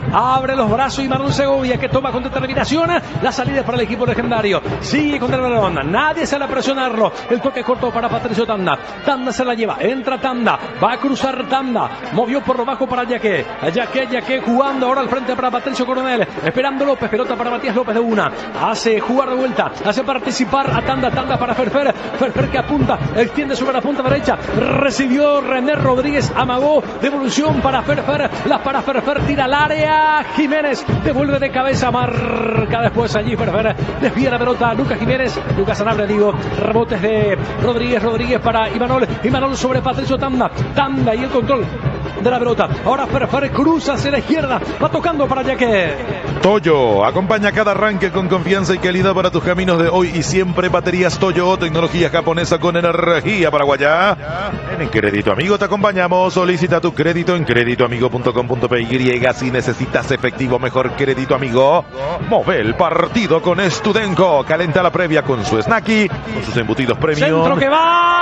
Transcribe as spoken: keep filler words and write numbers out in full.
Abre los brazos Imanol Segovia, que toma con determinación la salida para el equipo legendario. Sigue con el balón. Nadie sale a presionarlo. El toque corto para Patricio Tanda. Tanda se la lleva. Entra Tanda. Va a cruzar Tanda. Movió por lo bajo para Yaque. Yaque, Yaque jugando ahora al frente para Patricio Coronel. Esperando López. Pelota para Matías López de una. Hace jugar de vuelta. Hace participar a Tanda. Tanda para Ferfer. Ferfer que apunta. Extiende sobre la punta derecha. Recibió René Rodríguez. Amagó. Devolución para Ferfer. La para Ferfer. Tira al área. Jiménez. Devuelve de cabeza. Marca después allí Ferfer. Desvía la pelota. Lucas Jiménez. Lucas Sanabria, digo. Rebotes de Rodríguez. Rodríguez para Imanol. Imanol sobre Patricio Tanda. Tanda y el control de la pelota. Ahora Ferfer cruza hacia la izquierda. Va tocando para Yaque. Toyo, acompaña cada arranque con confianza y calidad para tus caminos de hoy y siempre. Baterías Toyo, tecnología japonesa con energía paraguaya. En Crédito Amigo te acompañamos. Solicita tu crédito en créditoamigo punto com punto pe y. Si necesitas efectivo, mejor Crédito Amigo. Move el partido con Studenco. Calenta la previa con su snacky, con sus embutidos premium. Centro que va.